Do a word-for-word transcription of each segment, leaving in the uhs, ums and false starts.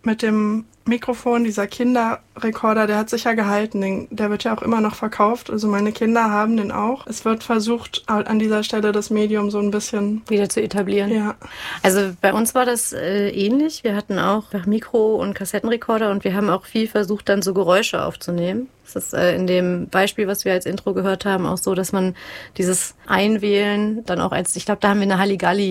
mit dem Mikrofon, dieser Kinderrekorder, der hat sich ja gehalten. Den, der wird ja auch immer noch verkauft. Also meine Kinder haben den auch. Es wird versucht, an dieser Stelle das Medium so ein bisschen wieder zu etablieren. Ja. Also bei uns war das äh, ähnlich. Wir hatten auch Mikro- und Kassettenrekorder und wir haben auch viel versucht, dann so Geräusche aufzunehmen. Das ist äh, in dem Beispiel, was wir als Intro gehört haben, auch so, dass man dieses Einwählen dann auch als, ich glaube, da haben wir eine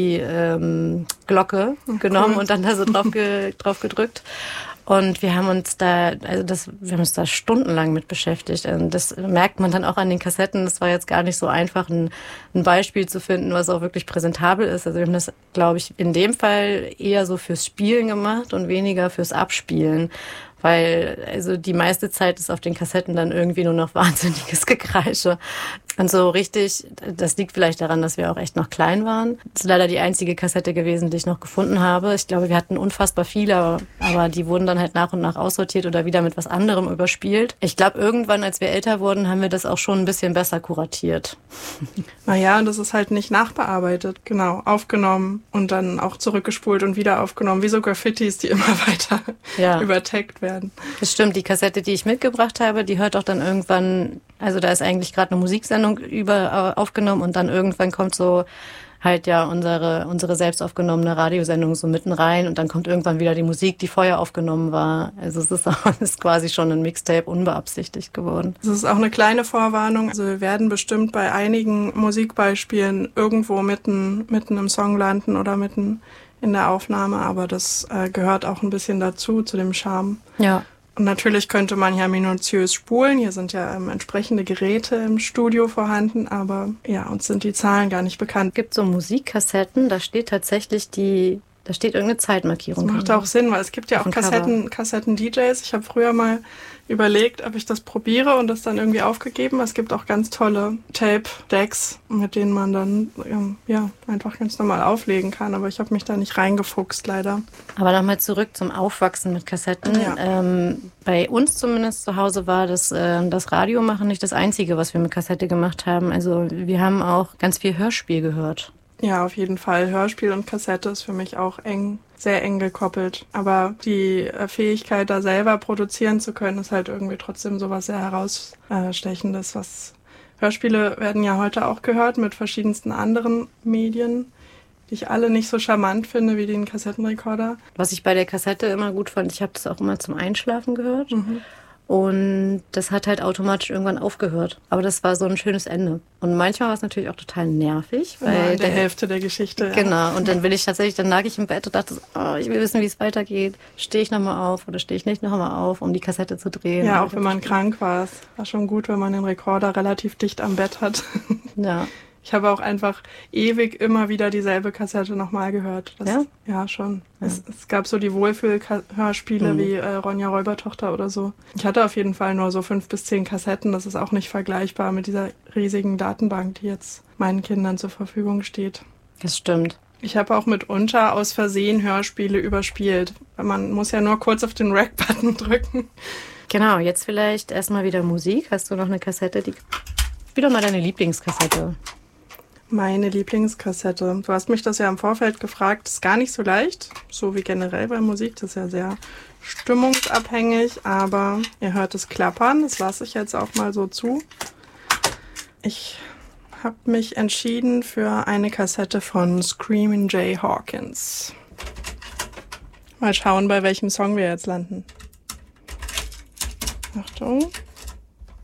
Halligalli-Glocke ähm, genommen cool. und dann da so drauf, ge, drauf gedrückt. Und wir haben uns da, also das, wir haben uns da stundenlang mit beschäftigt. Und das merkt man dann auch an den Kassetten. Das war jetzt gar nicht so einfach, ein, ein Beispiel zu finden, was auch wirklich präsentabel ist. Also wir haben das, glaube ich, in dem Fall eher so fürs Spielen gemacht und weniger fürs Abspielen. Weil also die meiste Zeit ist auf den Kassetten dann irgendwie nur noch wahnsinniges Gekreische. Und so richtig, das liegt vielleicht daran, dass wir auch echt noch klein waren. Das ist leider die einzige Kassette gewesen, die ich noch gefunden habe. Ich glaube, wir hatten unfassbar viele, aber, aber die wurden dann halt nach und nach aussortiert oder wieder mit was anderem überspielt. Ich glaube, irgendwann, als wir älter wurden, haben wir das auch schon ein bisschen besser kuratiert. Naja, das ist halt nicht nachbearbeitet. Genau, aufgenommen und dann auch zurückgespult und wieder aufgenommen. Wie so Graffitis, die immer weiter ja. übertaggt werden. Das stimmt, die Kassette, die ich mitgebracht habe, die hört auch dann irgendwann, also da ist eigentlich gerade eine Musiksendung über aufgenommen und dann irgendwann kommt so halt ja unsere unsere selbst aufgenommene Radiosendung so mitten rein und dann kommt irgendwann wieder die Musik, die vorher aufgenommen war. Also es ist, es ist quasi schon ein Mixtape unbeabsichtigt geworden. Das ist auch eine kleine Vorwarnung. Also wir werden bestimmt bei einigen Musikbeispielen irgendwo mitten mitten im Song landen oder mitten in der Aufnahme, aber das äh, gehört auch ein bisschen dazu, zu dem Charme. Ja. Und natürlich könnte man ja minutiös spulen. Hier sind ja ähm, entsprechende Geräte im Studio vorhanden, aber ja, uns sind die Zahlen gar nicht bekannt. Es gibt so Musikkassetten, da steht tatsächlich die, da steht irgendeine Zeitmarkierung. Das macht auch Sinn, weil es gibt ja auch Kassetten, Kassetten-D Js. Ich habe früher mal überlegt, ob ich das probiere und das dann irgendwie aufgegeben. Es gibt auch ganz tolle Tape-Decks, mit denen man dann ähm, ja einfach ganz normal auflegen kann. Aber ich habe mich da nicht reingefuchst, leider. Aber nochmal zurück zum Aufwachsen mit Kassetten. Ja. Ähm, bei uns zumindest zu Hause war das, äh, das Radiomachen nicht das Einzige, was wir mit Kassette gemacht haben. Also wir haben auch ganz viel Hörspiel gehört. Ja, auf jeden Fall. Hörspiel und Kassette ist für mich auch eng, sehr eng gekoppelt. Aber die Fähigkeit, da selber produzieren zu können, ist halt irgendwie trotzdem sowas sehr herausstechendes. Was Hörspiele werden ja heute auch gehört mit verschiedensten anderen Medien, die ich alle nicht so charmant finde wie den Kassettenrekorder. Was ich bei der Kassette immer gut fand, ich habe das auch immer zum Einschlafen gehört. Mhm. Und das hat halt automatisch irgendwann aufgehört. Aber das war so ein schönes Ende. Und manchmal war es natürlich auch total nervig. Weil ja, in der der, Hälfte der Geschichte. Genau. Ja. Und dann will ich tatsächlich, dann lag ich im Bett und dachte, oh, ich will wissen, wie es weitergeht. Stehe ich nochmal auf oder stehe ich nicht nochmal auf, um die Kassette zu drehen? Ja, auch wenn man krank war. Es war schon gut, wenn man den Rekorder relativ dicht am Bett hat. Ja. Ich habe auch einfach ewig immer wieder dieselbe Kassette nochmal gehört. Das, ja? Ja, schon. Ja. Es, es gab so die Wohlfühl-Hörspiele mhm. wie äh, Ronja Räubertochter oder so. Ich hatte auf jeden Fall nur so fünf bis zehn Kassetten. Das ist auch nicht vergleichbar mit dieser riesigen Datenbank, die jetzt meinen Kindern zur Verfügung steht. Das stimmt. Ich habe auch mitunter aus Versehen Hörspiele überspielt. Man muss ja nur kurz auf den Rack-Button drücken. Genau, jetzt vielleicht erstmal wieder Musik. Hast du noch eine Kassette? Die... Wieder mal deine Lieblingskassette. Meine Lieblingskassette. Du hast mich das ja im Vorfeld gefragt. Das ist gar nicht so leicht, so wie generell bei Musik. Das ist ja sehr stimmungsabhängig, aber ihr hört es klappern. Das lasse ich jetzt auch mal so zu. Ich habe mich entschieden für eine Kassette von Screamin' Jay Hawkins. Mal schauen, bei welchem Song wir jetzt landen. Achtung.